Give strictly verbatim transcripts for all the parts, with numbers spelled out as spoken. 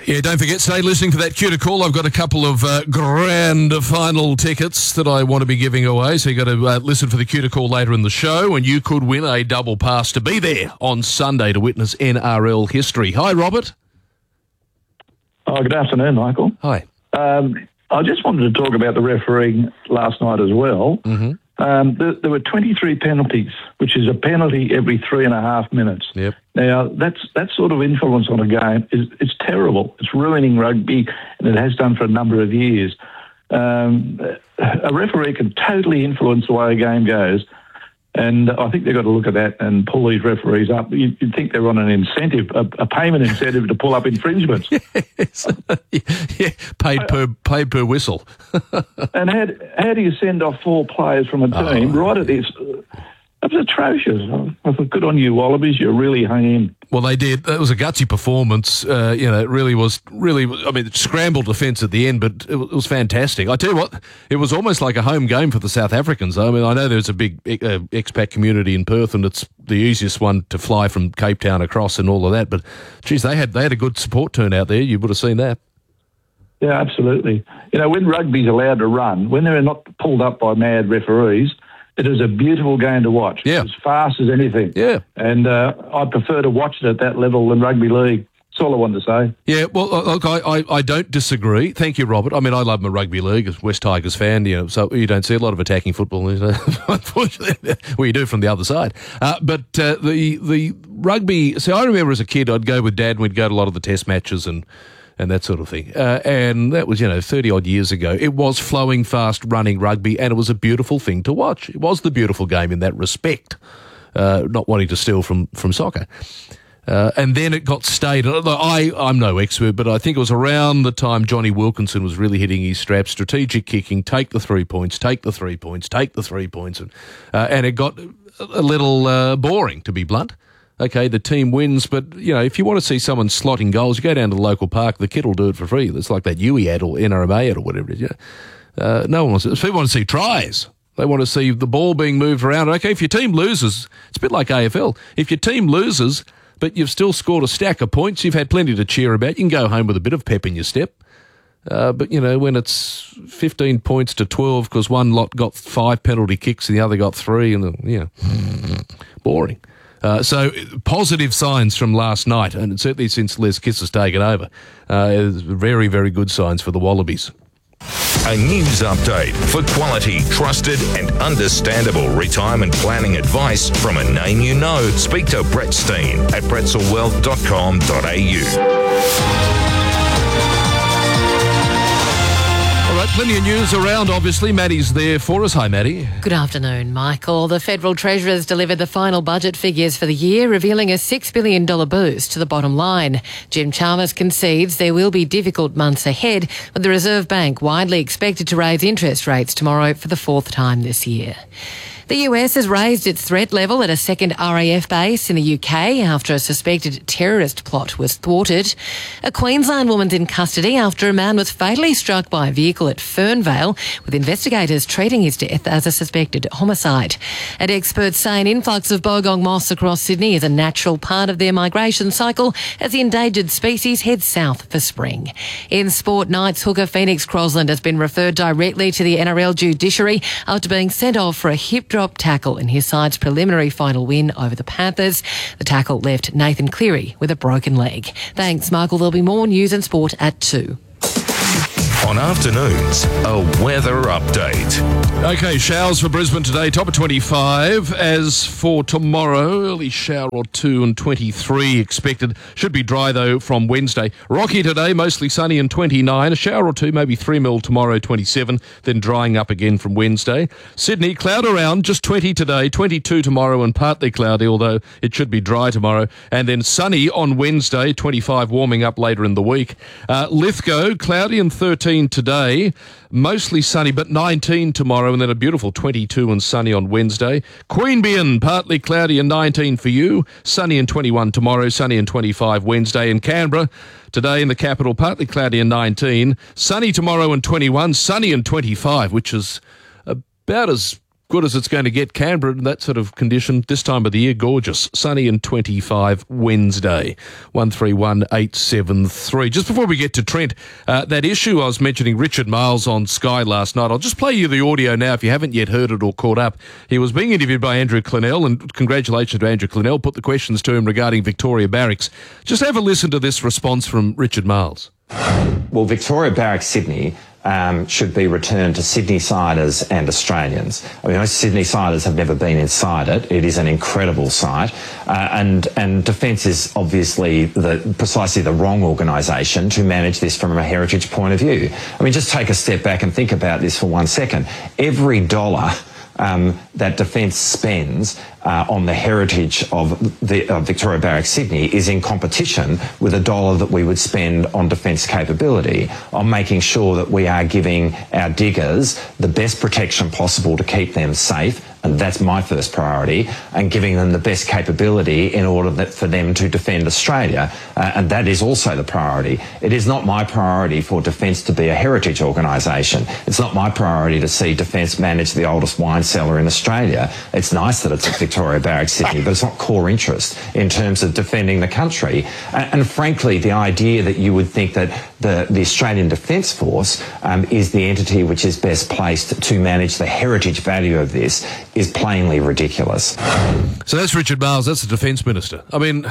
Yeah, don't forget, stay listening for that cue to call. I've got a couple of uh, grand final tickets that I want to be giving away, so you've got to uh, listen for the cue to call later in the show, and you could win a double pass to be there on Sunday to witness N R L history. Hi, Robert. Oh, good afternoon, Michael. Hi. Um, I just wanted to talk about the refereeing last night as well. Mm-hmm. Um, there, there were twenty-three penalties, which is a penalty every three and a half minutes. Yep. Now, that's that sort of influence on a game is it's terrible. It's ruining rugby, and it has done for a number of years. Um, a referee can totally influence the way a game goes, and I think they've got to look at that and pull these referees up. You'd, you'd think they're on an incentive, a, a payment incentive to pull up infringements. Yes. Yeah, paid per paid per whistle. And how, how do you send off four players from a team Oh, right at this? It was atrocious. I thought, good on you, Wallabies. You really hung in. Well, they did. It was a gutsy performance. Uh, you know, it really was, really, I mean, scrambled defence at the end, but it was fantastic. I tell you what, it was almost like a home game for the South Africans. I mean, I know there's a big uh, expat community in Perth, and it's the easiest one to fly from Cape Town across and all of that, but, geez, they had, they had a good support turnout there. You would have seen that. Yeah, absolutely. You know, when rugby's allowed to run, when they're not pulled up by mad referees, it is a beautiful game to watch. Yeah. As fast as anything. Yeah. And uh, I prefer to watch it at that level than rugby league. That's all I wanted to say. Yeah, well, look, I, I, I don't disagree. Thank you, Robert. I mean, I love my rugby league as West Tigers fan, you know, so you don't see a lot of attacking football, you know, unfortunately. Well, you do from the other side. Uh, but uh, the the rugby, see, I remember as a kid, I'd go with Dad and we'd go to a lot of the test matches and and that sort of thing. Uh, and that was, you know, thirty-odd years ago. It was flowing, fast, running rugby, and it was a beautiful thing to watch. It was the beautiful game in that respect, uh, not wanting to steal from, from soccer. Uh, and then it got stayed. I, I'm no expert, but I think it was around the time Johnny Wilkinson was really hitting his straps, strategic kicking, take the three points, take the three points, take the three points. And, uh, and it got a little uh, boring, to be blunt. Okay, the team wins, but, you know, if you want to see someone slotting goals, you go down to the local park, the kid will do it for free. It's like that U E ad or N R M A ad or whatever it is. Yeah. Uh, no one wants to. People want to see tries. They want to see the ball being moved around. Okay, if your team loses, it's a bit like A F L. If your team loses, but you've still scored a stack of points, you've had plenty to cheer about, you can go home with a bit of pep in your step. Uh, but, you know, when it's fifteen points to twelve because one lot got five penalty kicks and the other got three, and, you know, boring. Uh, so positive signs from last night, and certainly since Les Kiss has taken over, uh, very, very good signs for the Wallabies. A news update for quality, trusted and understandable retirement planning advice from a name you know. Speak to Brett Steen at pretzel wealth dot com dot a u. All right, plenty of news around, obviously. Maddie's there for us. Hi, Maddie. Good afternoon, Michael. The Federal Treasurer's delivered the final budget figures for the year, revealing a six billion dollars boost to the bottom line. Jim Chalmers concedes there will be difficult months ahead, with the Reserve Bank widely expected to raise interest rates tomorrow for the fourth time this year. The U S has raised its threat level at a second R A F base in the U K after a suspected terrorist plot was thwarted. A Queensland woman's in custody after a man was fatally struck by a vehicle at Fernvale, with investigators treating his death as a suspected homicide. And experts say an influx of bogong moths across Sydney is a natural part of their migration cycle as the endangered species heads south for spring. In sport, Knights hooker Phoenix Crosland has been referred directly to the N R L judiciary after being sent off for a hip drop tackle in his side's preliminary final win over the Panthers. The tackle left Nathan Cleary with a broken leg. Thanks, Michael. There'll be more news and sport at two. On afternoons, a weather update. Okay, showers for Brisbane today, top of twenty-five. As for tomorrow, early shower or two and twenty-three expected. Should be dry, though, from Wednesday. Rocky today, mostly sunny and twenty-nine. A shower or two, maybe three mil tomorrow, twenty-seven. Then drying up again from Wednesday. Sydney, cloud around, just twenty today, twenty-two tomorrow and partly cloudy, although it should be dry tomorrow. And then sunny on Wednesday, twenty-five warming up later in the week. Uh, Lithgow, cloudy and thirteen today, mostly sunny, but nineteen tomorrow, and then a beautiful twenty-two and sunny on Wednesday. Queanbeyan, partly cloudy and nineteen for you, sunny and twenty-one tomorrow, sunny and twenty-five Wednesday. In Canberra, today in the capital, partly cloudy and nineteen, sunny tomorrow and twenty-one, sunny and twenty-five, which is about as good as it's going to get. Canberra in that sort of condition this time of the year, gorgeous. Sunny and twenty-five Wednesday. one three one eight seven three. Just before we get to Trent, uh, that issue I was mentioning, Richard Miles on Sky last night, I'll just play you the audio now if you haven't yet heard it or caught up. He was being interviewed by Andrew Clennell, and congratulations to Andrew Clennell, put the questions to him regarding Victoria Barracks. Just have a listen to this response from Richard Miles. Well, Victoria Barracks Sydney Um, should be returned to Sydney-siders and Australians. I mean, most Sydney-siders have never been inside it. It is an incredible site, uh, and and Defence is obviously the precisely the wrong organisation to manage this from a heritage point of view. I mean, just take a step back and think about this for one second. Every dollar Um, that Defence spends uh, on the heritage of the of Victoria Barracks Sydney is in competition with a dollar that we would spend on defence capability, on making sure that we are giving our diggers the best protection possible to keep them safe, and that's my first priority, and giving them the best capability in order that for them to defend Australia, uh, and that is also the priority. It is not my priority for Defence to be a heritage organisation. It's not my priority to see Defence manage the oldest wine cellar in Australia. It's nice that it's at Victoria Barracks Sydney, but it's not core interest in terms of defending the country. And, and frankly, the idea that you would think that the, the Australian Defence Force um, is the entity which is best placed to manage the heritage value of this is plainly ridiculous. So that's Richard Miles, that's the Defence Minister. I mean,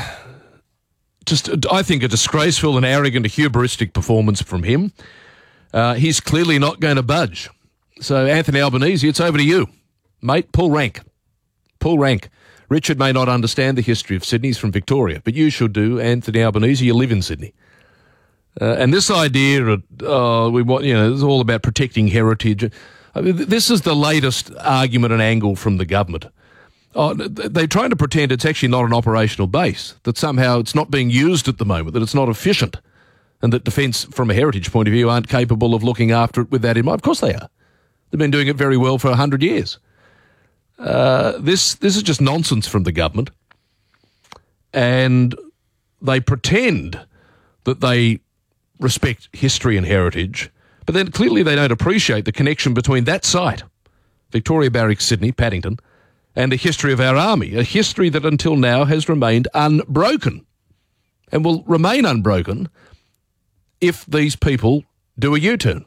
just I think a disgraceful and arrogant, hubristic performance from him. Uh, he's clearly not going to budge. So Anthony Albanese, it's over to you. Mate, pull rank. Pull rank. Richard may not understand the history of Sydney, he's from Victoria, but you should do, Anthony Albanese, you live in Sydney. Uh, and this idea of, uh, we want, you know, it's all about protecting heritage. I mean, this is the latest argument and angle from the government. Oh, they're trying to pretend it's actually not an operational base, that somehow it's not being used at the moment, that it's not efficient, and that Defence, from a heritage point of view, aren't capable of looking after it with that in mind. Of course they are. They've been doing it very well for one hundred years. Uh, this this is just nonsense from the government. And they pretend that they respect history and heritage, but then clearly they don't appreciate the connection between that site, Victoria Barracks, Sydney, Paddington, and the history of our army, a history that until now has remained unbroken and will remain unbroken if these people do a U-turn.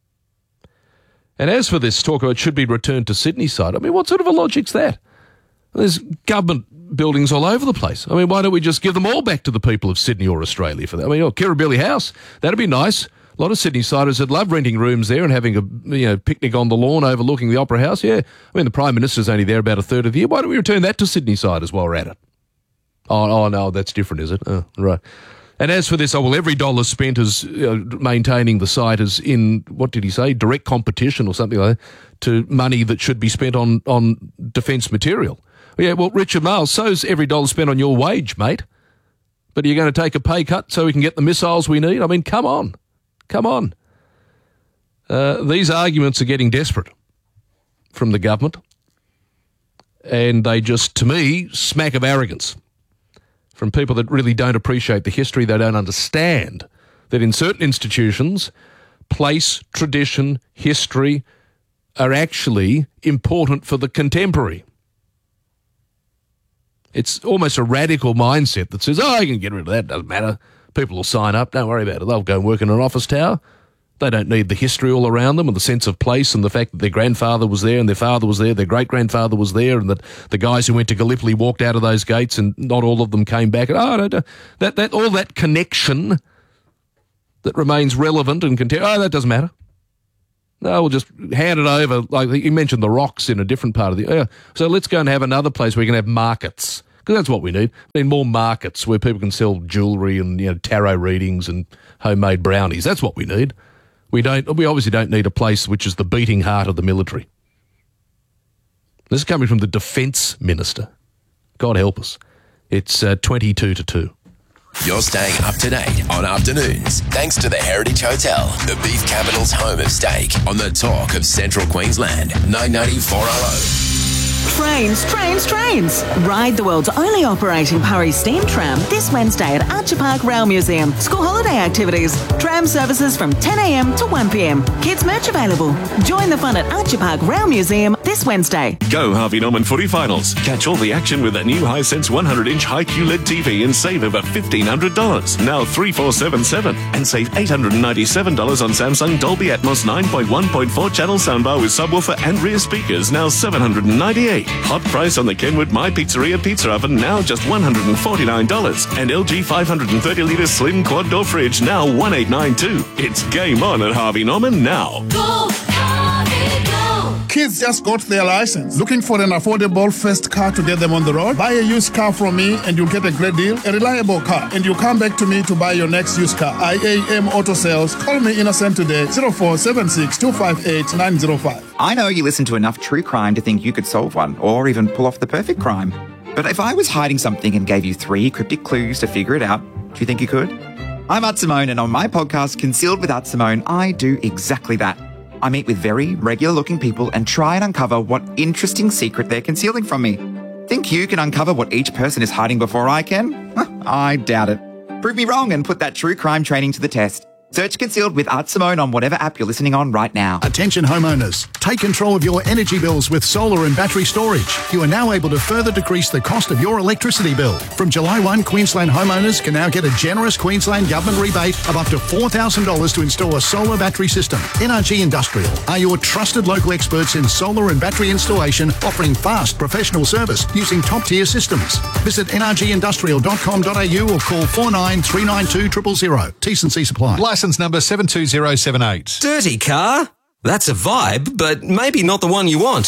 And as for this talk about it should be returned to Sydney side, I mean, what sort of a logic's that? There's government buildings all over the place. I mean, why don't we just give them all back to the people of Sydney or Australia for that? I mean, oh, Kirribilli House, that'd be nice. A lot of Sydney-siders would love renting rooms there and having a you know picnic on the lawn overlooking the Opera House. Yeah, I mean, the Prime Minister's only there about a third of the year. Why don't we return that to Sydney-siders while we're at it? Oh, oh no, that's different, is it? Oh, right. And as for this, oh, well, every dollar spent as uh, maintaining the site is in, what did he say, direct competition or something like that, to money that should be spent on, on defence material. Yeah, well, Richard Miles, so's every dollar spent on your wage, mate. But are you going to take a pay cut so we can get the missiles we need? I mean, come on. Come on. Uh, these arguments are getting desperate from the government. And they just, to me, smack of arrogance from people that really don't appreciate the history. They don't understand that in certain institutions, place, tradition, history are actually important for the contemporary. It's almost a radical mindset that says, oh, I can get rid of that, doesn't matter. People will sign up, don't worry about it. They'll go and work in an office tower. They don't need the history all around them and the sense of place and the fact that their grandfather was there and their father was there, their great-grandfather was there, and that the guys who went to Gallipoli walked out of those gates and not all of them came back. And, oh, no, no, that, that, all that connection that remains relevant and contemporary, oh, that doesn't matter. No, we'll just hand it over. Like you mentioned the rocks in a different part of the... Yeah. So let's go and have another place where we can have markets, because that's what we need. I mean, more markets where people can sell jewellery and, you know, tarot readings and homemade brownies. That's what we need. We don't. We obviously don't need a place which is the beating heart of the military. This is coming from the Defence Minister. God help us. It's uh, twenty-two to two. You're staying up to date on afternoons thanks to the Heritage Hotel, the beef capital's home of steak, on the talk of Central Queensland, nine ninety four R O. Trains, trains, trains. Ride the world's only operating Purry steam tram this Wednesday at Archer Park Rail Museum. School holiday activities. Tram services from ten a m to one p m. Kids merch available. Join the fun at Archer Park Rail Museum this this Wednesday. Go Harvey Norman footy finals. Catch all the action with a new Hisense one hundred inch high Q L E D T V and save over fifteen hundred dollars. Now three four seven seven. And save eight hundred ninety-seven dollars on Samsung Dolby Atmos nine point one point four channel soundbar with subwoofer and rear speakers, now seven hundred ninety-eight dollars. Hot price on the Kenwood My Pizzeria pizza oven, now just one hundred forty-nine dollars. And L G five hundred thirty litre slim quad door fridge, now one eight nine two. It's game on at Harvey Norman now. Go, Harvey, go! Kids just got their license. Looking for an affordable first car to get them on the road? Buy a used car from me and you'll get a great deal, a reliable car. And you'll come back to me to buy your next used car. I A M Auto Sales. Call me Innocent today, zero four seven six two five eight nine zero five. I know you listen to enough true crime to think you could solve one, or even pull off the perfect crime. But if I was hiding something and gave you three cryptic clues to figure it out, do you think you could? I'm Art Simone, and on my podcast, Concealed with Art Simone, I do exactly that. I meet with very regular-looking people and try and uncover what interesting secret they're concealing from me. Think you can uncover what each person is hiding before I can? I doubt it. Prove me wrong and put that true crime training to the test. Search Concealed with Art Simone on whatever app you're listening on right now. Attention homeowners, take control of your energy bills with solar and battery storage. You are now able to further decrease the cost of your electricity bill. From July first, Queensland homeowners can now get a generous Queensland government rebate of up to four thousand dollars to install a solar battery system. N R G Industrial are your trusted local experts in solar and battery installation, offering fast professional service using top-tier systems. Visit n r g industrial dot com dot a u or call four nine three nine two zero zero zero. T's and C's apply. License number seven two zero seven eight. Dirty car? That's a vibe, but maybe not the one you want.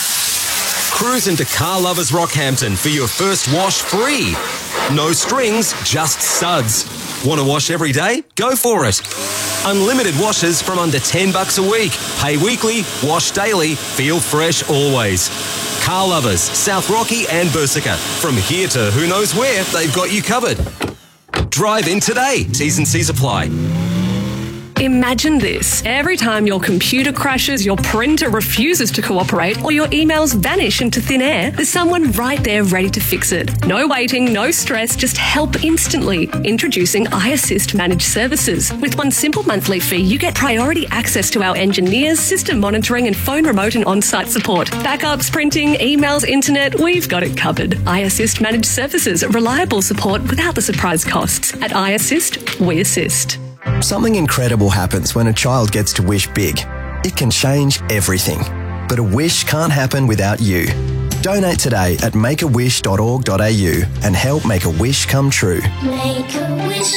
Cruise into Car Lovers Rockhampton for your first wash free. No strings, just studs. Want to wash every day? Go for it. Unlimited washes from under ten bucks a week. Pay weekly, wash daily, feel fresh always. Car Lovers, South Rocky and Bursica. From here to who knows where, they've got you covered. Drive in today. T's and C's apply. Imagine this. Every time your computer crashes, your printer refuses to cooperate, or your emails vanish into thin air, there's someone right there ready to fix it. No waiting, no stress, just help instantly. Introducing iAssist Managed Services. With one simple monthly fee, you get priority access to our engineers, system monitoring, and phone remote and on-site support. Backups, printing, emails, internet, we've got it covered. iAssist Managed Services. Reliable support without the surprise costs. At iAssist, we assist. Something incredible happens when a child gets to wish big. It can change everything. But a wish can't happen without you. Donate today at make a wish dot org dot a u and help make a wish come true. Make a wish.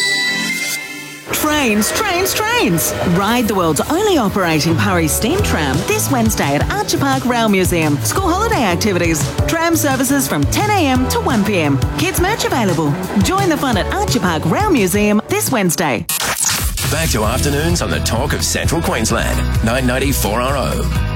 Trains, trains, trains. Ride the world's only operating Purry steam tram this Wednesday at Archer Park Rail Museum. School holiday activities. Tram services from ten a m to one p m. Kids merch available. Join the fun at Archer Park Rail Museum this Wednesday. Back to afternoons on the Talk of Central Queensland, nine ninety four R O.